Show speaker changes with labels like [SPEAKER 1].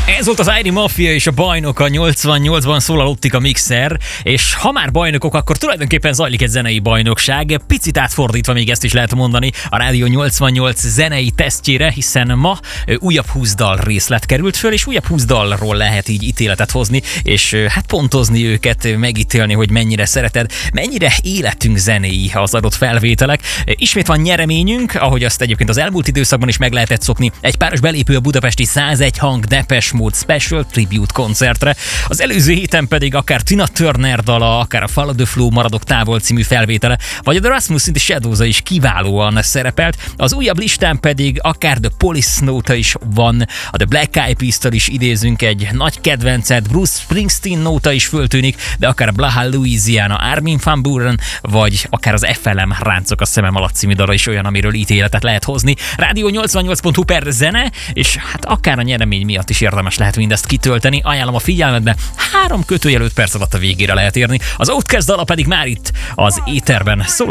[SPEAKER 1] Ez volt az ID Mafia és a Bajnok, a 88-ban szólalottik a Mixer, és ha már bajnokok, akkor tulajdonképpen zajlik egy zenei bajnokság, picit átfordítva még ezt is lehet mondani a Rádió 88 zenei tesztjére, hiszen ma újabb 20 dal részlet került föl, és újabb 20 dalról lehet így ítéletet hozni, és hát pontozni őket, megítélni, hogy mennyire szereted, mennyire életünk zenéi az adott felvételek. Ismét van nyereményünk, ahogy azt egyébként az elmúlt időszakban is meg lehetett szokni, egy páros belépő a budapesti 101 hang Depeche Mode Special Tribute koncertre. Az előző héten pedig akár Tina Turner dala, akár a Follow the Flow Maradok távol című felvétele, vagy a The Rasmus and the Shadows is kiválóan szerepelt. Az újabb listán pedig akár The Police nóta is van, a The Black Eyed Peas-től is idézünk egy nagy kedvencet, Bruce Springsteen nóta is föltűnik, de akár a Blaha Louisiana, Armin van Buuren, vagy akár az FLM Ráncok a szemem alatt című dala is olyan, amiről ítéletet lehet hozni. Rádió 88.hu per zene, és hát akár a nyeremény miatt is érdemes lehet mindezt kitölteni. Ajánlom a figyelmetbe, 3 +5 perc alatt a végére lehet érni. Az Outcast dala pedig már itt az éterben szól.